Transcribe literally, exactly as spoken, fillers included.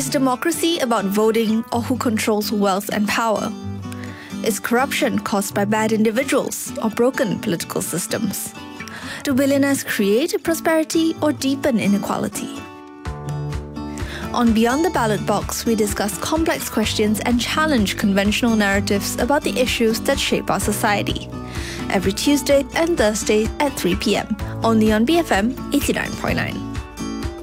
democracy about voting or who controls wealth and power? Is corruption caused by bad individuals or broken political systems? Do billionaires create prosperity or deepen inequality? On Beyond the Ballot Box, we discuss complex questions and challenge conventional narratives about the issues that shape our society. Every Tuesday and Thursday at three p.m. only on B F M eighty-nine point nine.